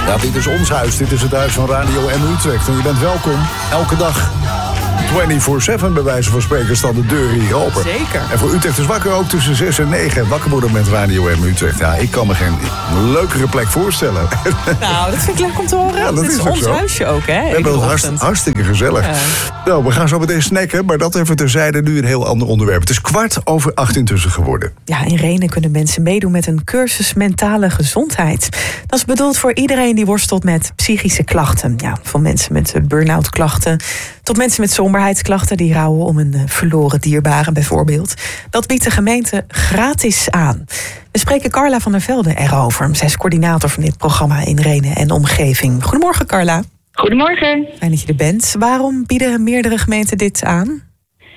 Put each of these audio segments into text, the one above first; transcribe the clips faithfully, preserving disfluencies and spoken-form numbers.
Ja, dit is ons huis. Dit is het huis van Radio M Utrecht. En je bent welkom elke dag. vierentwintig zeven bij wijze van spreken staat de deur hier open. Zeker. En voor Utrecht is wakker ook tussen zes en negen. Wakker worden met Radio M Utrecht. Ja, ik kan me geen leukere plek voorstellen. Nou, dat vind ik leuk om te horen. Ja, dat Dit is, is ook ons zo. huisje ook, hè? We hebben het hartst, hartstikke gezellig. Ja. Nou, we gaan zo meteen snacken, maar dat even terzijde. Nu een heel ander onderwerp. Het is kwart over acht intussen geworden. Ja, in Rhenen kunnen mensen meedoen met een cursus mentale gezondheid. Dat is bedoeld voor iedereen die worstelt met psychische klachten. Ja, van mensen met burn-out klachten tot mensen met somberheidsklachten die rouwen om een verloren dierbare bijvoorbeeld. Dat biedt de gemeente gratis aan. We spreken Carla van der Velde erover. Zij is coördinator van dit programma in Rhenen en omgeving. Goedemorgen, Carla. Goedemorgen. Fijn dat je er bent. Waarom bieden meerdere gemeenten dit aan?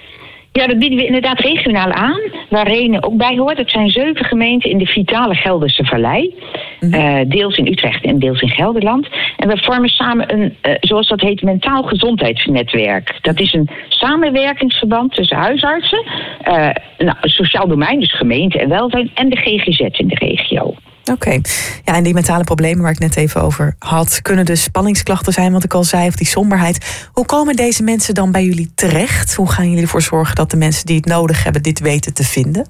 Ja, dat bieden we inderdaad regionaal aan, waar Rhenen ook bij hoort. Het zijn zeven gemeenten in de vitale Gelderse Vallei. Mm-hmm. Uh, deels in Utrecht en deels in Gelderland. En we vormen samen een, uh, zoals dat heet, mentaal gezondheidsnetwerk. Dat is een samenwerkingsverband tussen huisartsen, uh, nou, het sociaal domein, dus gemeente en welzijn, en de G G Z in de regio. Oké. Okay. Ja, en die mentale problemen waar ik net even over had, kunnen dus spanningsklachten zijn, wat ik al zei, of die somberheid. Hoe komen deze mensen dan bij jullie terecht? Hoe gaan jullie ervoor zorgen dat de mensen die het nodig hebben dit weten te vinden?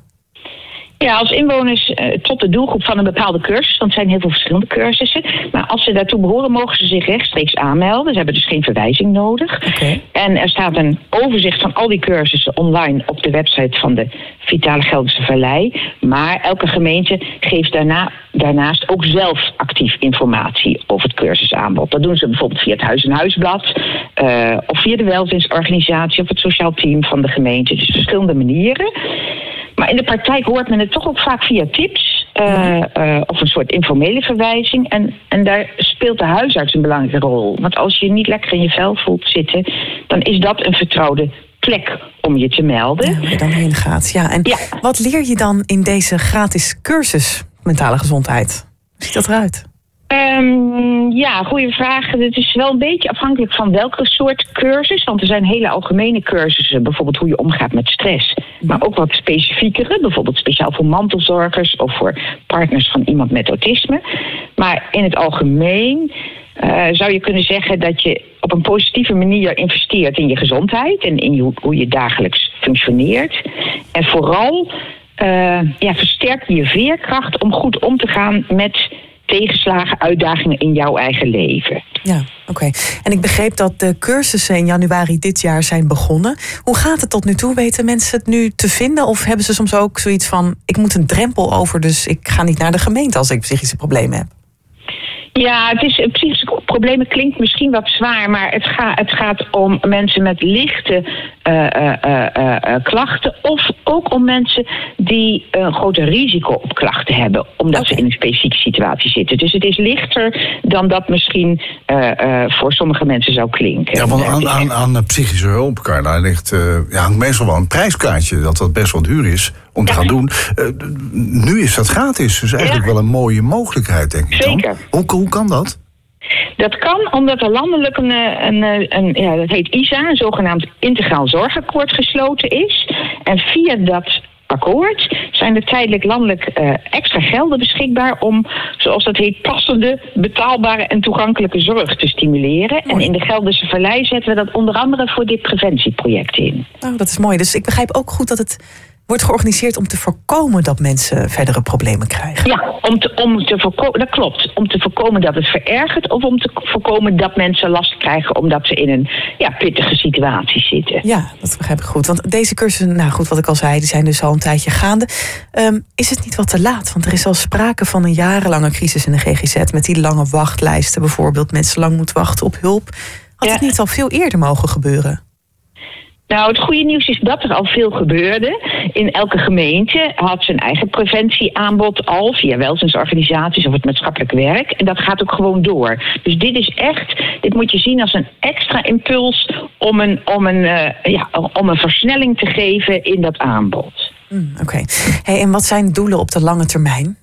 Ja, als inwoners uh, tot de doelgroep van een bepaalde cursus, want het zijn heel veel verschillende cursussen. Maar als ze daartoe behoren, mogen ze zich rechtstreeks aanmelden. Ze hebben dus geen verwijzing nodig. Okay. En er staat een overzicht van al die cursussen online op de website van de Vitale Gelderse Vallei. Maar elke gemeente geeft daarna, daarnaast ook zelf actief informatie over het cursusaanbod. Dat doen ze bijvoorbeeld via het Huis en Huisblad, uh, of via de welzijnsorganisatie of het sociaal team van de gemeente. Dus verschillende manieren. Maar in de praktijk hoort men het toch ook vaak via tips uh, uh, of een soort informele verwijzing. En, en daar speelt de huisarts een belangrijke rol. Want als je je niet lekker in je vel voelt zitten, dan is dat een vertrouwde plek om je te melden. Ja, waar je dan heen gaat. Ja, en ja. Wat leer je dan in deze gratis cursus mentale gezondheid? Hoe ziet dat eruit? Um, ja, goede vraag. Het is wel een beetje afhankelijk van welke soort cursus. Want er zijn hele algemene cursussen. Bijvoorbeeld hoe je omgaat met stress. Maar ook wat specifiekere. Bijvoorbeeld speciaal voor mantelzorgers of voor partners van iemand met autisme. Maar in het algemeen uh, zou je kunnen zeggen dat je op een positieve manier investeert in je gezondheid. En in je, hoe je dagelijks functioneert. En vooral uh, ja, versterk je veerkracht om goed om te gaan met tegenslagen, uitdagingen in jouw eigen leven. Ja, oké. Okay. En ik begreep dat de cursussen in januari dit jaar zijn begonnen. Hoe gaat het tot nu toe? Weten mensen het nu te vinden? Of hebben ze soms ook zoiets van, ik moet een drempel over, dus ik ga niet naar de gemeente als ik psychische problemen heb? Ja, het is, psychische problemen klinkt misschien wat zwaar, maar het, ga, het gaat om mensen met lichte uh, uh, uh, uh, klachten. Of ook om mensen die een groter risico op klachten hebben, omdat okay. ze in een specifieke situatie zitten. Dus het is lichter dan dat misschien uh, uh, voor sommige mensen zou klinken. Ja, want aan, aan, aan psychische hulp, Carla, ligt uh, ja, meestal wel een prijskaartje dat dat best wel duur is om te ja. gaan doen. Uh, nu is dat gratis, dus eigenlijk ja. wel een mooie mogelijkheid, denk ik. Zeker. Dan. Hoe, hoe kan dat? Dat kan omdat er landelijk een, een, een ja, dat heet I S A, een zogenaamd integraal zorgakkoord gesloten is. En via dat akkoord zijn er tijdelijk landelijk uh, extra gelden beschikbaar om, zoals dat heet, passende, betaalbare en toegankelijke zorg te stimuleren. Mooi. En in de Gelderse Vallei zetten we dat onder andere voor dit preventieproject in. Oh, dat is mooi. Dus ik begrijp ook goed dat het wordt georganiseerd om te voorkomen dat mensen verdere problemen krijgen. Ja, om te, om te voorkomen, dat klopt. Om te voorkomen dat het verergert of om te voorkomen dat mensen last krijgen omdat ze in een ja, pittige situatie zitten. Ja, dat begrijp ik goed. Want deze cursussen, nou goed, wat ik al zei, die zijn dus al een tijdje gaande. Um, is het niet wat te laat? Want er is al sprake van een jarenlange crisis in de G G Z met die lange wachtlijsten bijvoorbeeld. Mensen lang moeten wachten op hulp. Had ja. het niet al veel eerder mogen gebeuren? Nou, het goede nieuws is dat er al veel gebeurde. In elke gemeente had zijn eigen preventieaanbod al via welzijnsorganisaties of het maatschappelijk werk. En dat gaat ook gewoon door. Dus dit is echt, dit moet je zien als een extra impuls om een, om een, uh, ja, om een versnelling te geven in dat aanbod. Mm, Oké. Okay. Hey, en wat zijn doelen op de lange termijn?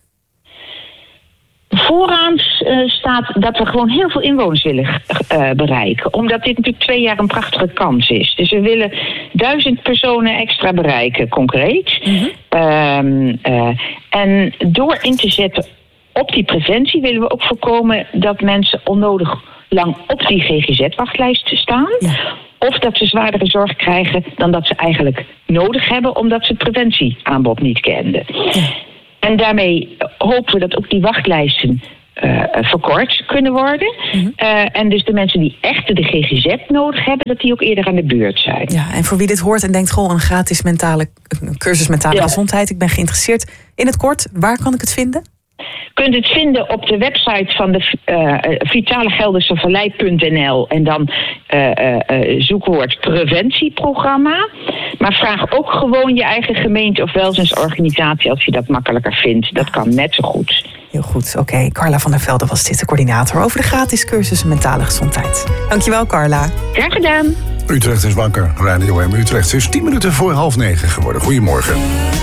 Vooraan uh, staat dat we gewoon heel veel inwoners willen uh, bereiken. Omdat dit natuurlijk twee jaar een prachtige kans is. Dus we willen duizend personen extra bereiken, concreet. Mm-hmm. Um, uh, en door in te zetten op die preventie willen we ook voorkomen dat mensen onnodig lang op die G G Z-wachtlijst staan. Ja. Of dat ze zwaardere zorg krijgen dan dat ze eigenlijk nodig hebben, omdat ze het preventieaanbod niet kenden. Ja. En daarmee hopen we dat ook die wachtlijsten uh, verkort kunnen worden. Mm-hmm. Uh, en dus de mensen die echt de G G Z nodig hebben, dat die ook eerder aan de beurt zijn. Ja, en voor wie dit hoort en denkt, goh, een gratis mentale een cursus mentale ja. gezondheid, ik ben geïnteresseerd. In het kort, waar kan ik het vinden? Je kunt het vinden op de website van de uh, vitale gelderse vallei punt n l en dan uh, uh, zoekwoord preventieprogramma. Maar vraag ook gewoon je eigen gemeente of welzijnsorganisatie als je dat makkelijker vindt. Dat kan net zo goed. Heel goed, oké. Okay. Carla van der Velde was dit, de coördinator over de gratis cursus mentale gezondheid. Dankjewel, Carla. Graag gedaan. Utrecht is wakker. Radio M Utrecht is tien minuten voor half negen geworden. Goedemorgen.